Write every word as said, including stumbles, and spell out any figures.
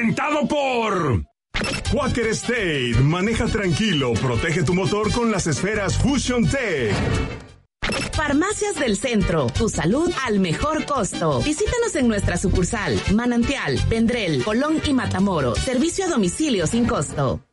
presentado por Quaker State. Maneja tranquilo, protege tu motor con las esferas Fusion Tech. Farmacias del Centro, tu salud al mejor costo. Visítanos en nuestra sucursal, Manantial, Vendrell, Colón y Matamoros. Servicio a domicilio sin costo.